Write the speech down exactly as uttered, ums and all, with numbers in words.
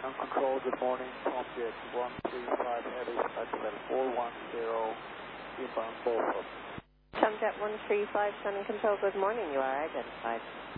Ground Control, good morning. Tomjet one three five Heavy, flight level four one zero, inbound Beaufort. Tomjet one three five, Sun Control, good morning. You are identified.